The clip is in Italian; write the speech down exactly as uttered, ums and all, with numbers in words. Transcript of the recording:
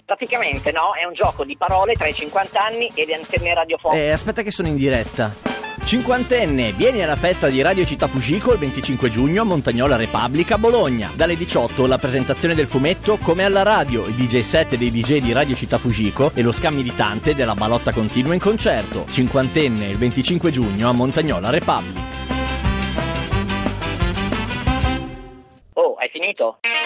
Praticamente, no? È un gioco di parole tra i cinquanta anni e le antenne radiofoniche. Eh, aspetta che sono in diretta. Cinquantenne, vieni alla festa di Radio Città Fugico il venticinque giugno a Montagnola Repubblica, Bologna. Dalle diciotto la presentazione del fumetto Come alla radio, il D J set dei D J di Radio Città Fugico e lo scamilitante della Balotta Continua in concerto. Cinquantenne, il venticinque giugno a Montagnola Repubblica. Oh, hai finito?